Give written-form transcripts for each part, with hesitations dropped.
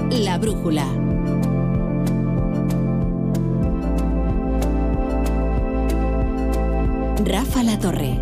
La Brújula. Rafa La Torre.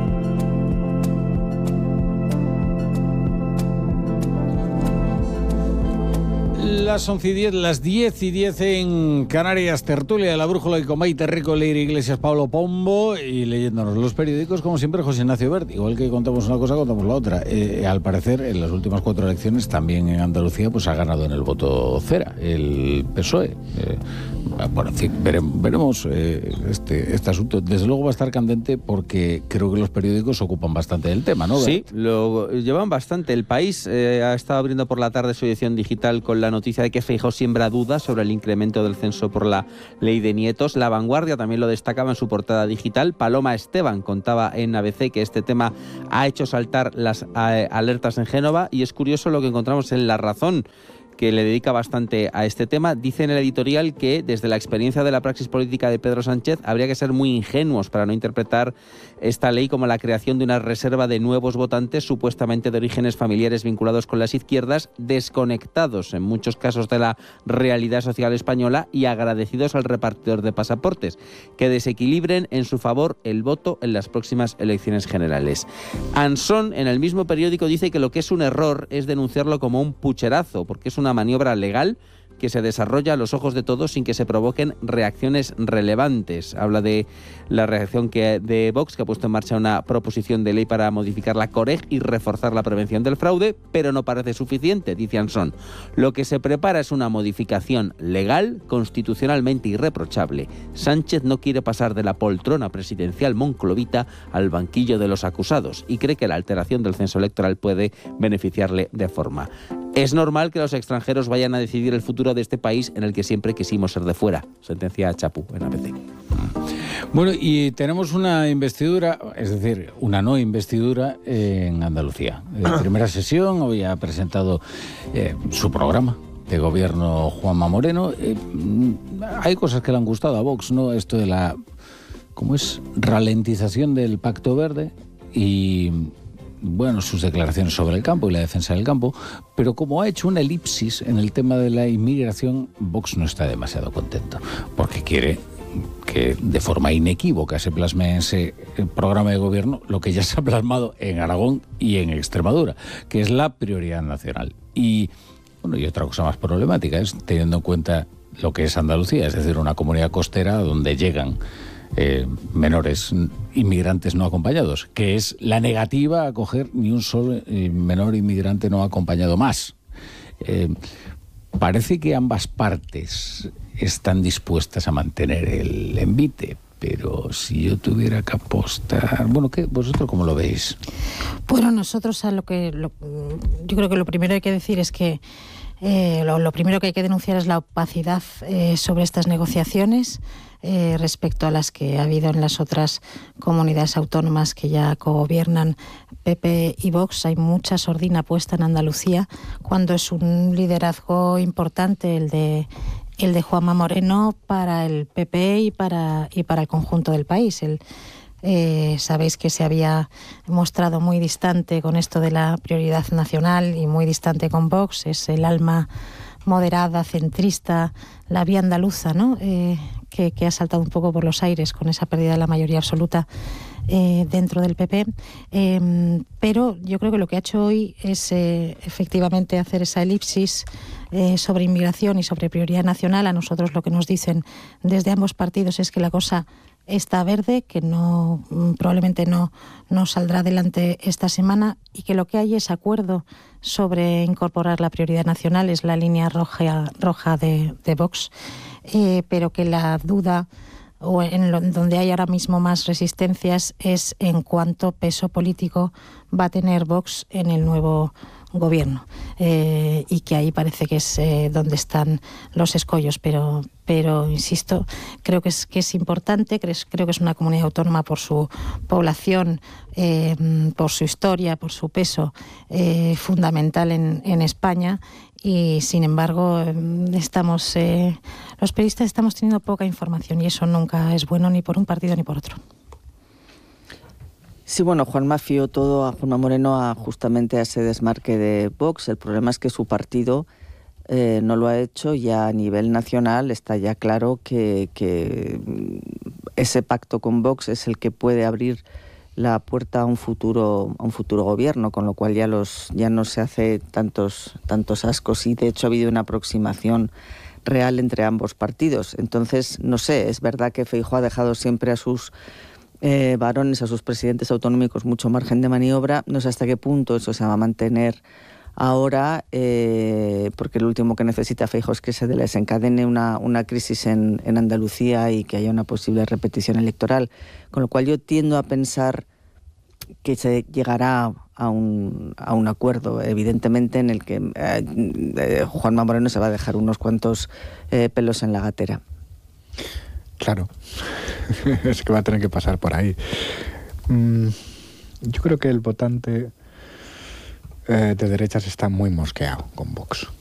Las 11:10, las 10:10 en Canarias, tertulia de La Brújula y con Maite Rico, Leire Iglesias, Pablo Pombo y leyéndonos los periódicos, como siempre, José Ignacio Bert. Igual que contamos una cosa, contamos la otra. Al parecer, en las últimas 4 elecciones, también en Andalucía, pues ha ganado en el voto cera el PSOE. Bueno, en fin, veremos este asunto. Desde luego va a estar candente porque creo que los periódicos ocupan bastante del tema, ¿no? Sí, lo llevan bastante. El País ha estado abriendo por la tarde su edición digital con la noticia de que Feijóo siembra dudas sobre el incremento del censo por la ley de nietos. La Vanguardia también lo destacaba en su portada digital. Paloma Esteban contaba en ABC que este tema ha hecho saltar las alertas en Génova, y es curioso lo que encontramos en La Razón, que le dedica bastante a este tema. Dice en el editorial que desde la experiencia de la praxis política de Pedro Sánchez habría que ser muy ingenuos para no interpretar esta ley como la creación de una reserva de nuevos votantes supuestamente de orígenes familiares vinculados con las izquierdas, desconectados en muchos casos de la realidad social española y agradecidos al repartidor de pasaportes, que desequilibren en su favor el voto en las próximas elecciones generales. Ansón, en el mismo periódico, dice que lo que es un error es denunciarlo como un pucherazo, porque es una maniobra legal que se desarrolla a los ojos de todos sin que se provoquen reacciones relevantes. Habla de la reacción de Vox, que ha puesto en marcha una proposición de ley para modificar la COREG y reforzar la prevención del fraude, pero no parece suficiente, dice Ansón. Lo que se prepara es una modificación legal, constitucionalmente irreprochable. Sánchez no quiere pasar de la poltrona presidencial monclovita al banquillo de los acusados y cree que la alteración del censo electoral puede beneficiarle de forma. Es normal que los extranjeros vayan a decidir el futuro de este país en el que siempre quisimos ser de fuera, sentencia Chapu en ABC. Bueno, y tenemos una investidura, es decir, una no investidura en Andalucía. Primera sesión, hoy ha presentado su programa de gobierno Juanma Moreno. Hay cosas que le han gustado a Vox, ¿no? Esto de la, ¿cómo es?, ralentización del Pacto Verde y, bueno, sus declaraciones sobre el campo y la defensa del campo, pero como ha hecho una elipsis en el tema de la inmigración, Vox no está demasiado contento, porque quiere que de forma inequívoca se plasme en ese programa de gobierno lo que ya se ha plasmado en Aragón y en Extremadura, que es la prioridad nacional. Y, bueno, y otra cosa más problemática es teniendo en cuenta lo que es Andalucía, es decir, una comunidad costera donde llegan menores inmigrantes no acompañados, que es la negativa a acoger ni un solo menor inmigrante no acompañado más. Parece que ambas partes están dispuestas a mantener el envite, pero si yo tuviera que apostar... Bueno, ¿qué? ¿Vosotros cómo lo veis? Bueno, nosotros yo creo que lo primero que hay que decir es que lo primero que hay que denunciar es la opacidad sobre estas negociaciones respecto a las que ha habido en las otras comunidades autónomas que ya cogobiernan PP y Vox. Hay mucha sordina puesta en Andalucía cuando es un liderazgo importante el de Juanma Moreno para el PP y para el conjunto del país. Sabéis que se había mostrado muy distante con esto de la prioridad nacional y muy distante con Vox. Es el alma moderada, centrista, la vía andaluza, ¿no? Que ha saltado un poco por los aires con esa pérdida de la mayoría absoluta dentro del PP. Pero yo creo que lo que ha hecho hoy es efectivamente hacer esa elipsis sobre inmigración y sobre prioridad nacional. A nosotros lo que nos dicen desde ambos partidos es que la cosa está verde, que probablemente no saldrá adelante esta semana, y que lo que hay es acuerdo sobre incorporar la prioridad nacional, es la línea roja de Vox, pero que la duda o donde hay ahora mismo más resistencias es en cuánto peso político va a tener Vox en el nuevo gobierno, y que ahí parece que es donde están los escollos, pero insisto, creo que es importante, creo que es una comunidad autónoma por su población, por su historia, por su peso fundamental en España, y sin embargo los periodistas estamos teniendo poca información, y eso nunca es bueno ni por un partido ni por otro. Sí, bueno, Juanma fió todo a Juanma Moreno justamente a ese desmarque de Vox. El problema es que su partido no lo ha hecho. Ya a nivel nacional está ya claro que ese pacto con Vox es el que puede abrir la puerta a un futuro gobierno, con lo cual ya no se hace tantos ascos, y de hecho ha habido una aproximación real entre ambos partidos. Entonces, no sé, es verdad que Feijóo ha dejado siempre a sus varones, a sus presidentes autonómicos, mucho margen de maniobra. No sé hasta qué punto eso se va a mantener ahora, porque lo último que necesita Feijóo es que se desencadene una crisis en Andalucía y que haya una posible repetición electoral. Con lo cual yo tiendo a pensar que se llegará a un acuerdo, evidentemente, en el que Juanma Moreno se va a dejar unos cuantos pelos en la gatera. Claro, es que va a tener que pasar por ahí. Yo creo que el votante de derechas está muy mosqueado con Vox.